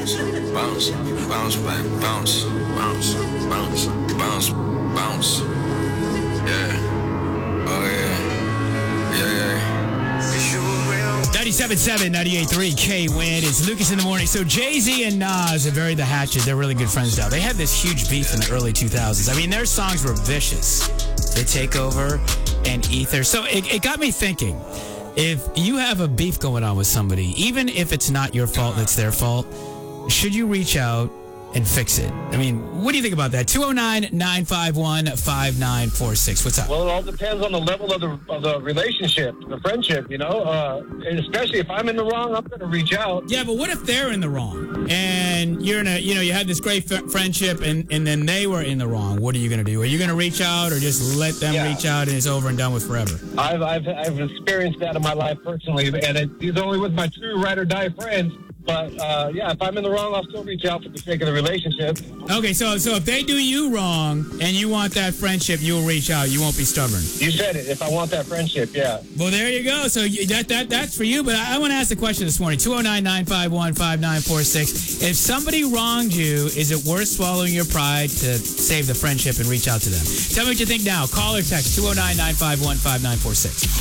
bounce, bounce back, bounce, bounce, bounce, bounce, bounce. Yeah. Oh yeah. Yeah, yeah. 97.7, 98.3, K-Win. It's Lucas in the morning. So Jay-Z and Nas are very the Hatchet. They're really good friends now. They had this huge beef in the early 2000s. I mean, their songs were vicious. The Takeover and Ether. So it got me thinking, if you have a beef going on with somebody, even if it's not your fault and it's their fault, should you reach out and fix it? I mean, what do you think about that? 209-951-5946. What's up? Well, it all depends on the level of the relationship, the friendship, you know. And especially if I'm in the wrong, I'm going to reach out. Yeah, but what if they're in the wrong and you're in a, you know, you had this great friendship and then they were in the wrong? What are you going to do? Are you going to reach out or just let them reach out and it's over and done with forever? I've experienced that in my life personally, and it's only with my true ride or die friends. But, yeah, if I'm in the wrong, I'll still reach out for the sake of the relationship. Okay, so if they do you wrong and you want that friendship, you'll reach out. You won't be stubborn. You said it. If I want that friendship, yeah. Well, there you go. So that's for you. But I want to ask the question this morning. 209-951-5946. If somebody wronged you, is it worth swallowing your pride to save the friendship and reach out to them? Tell me what you think now. Call or text 209-951-5946.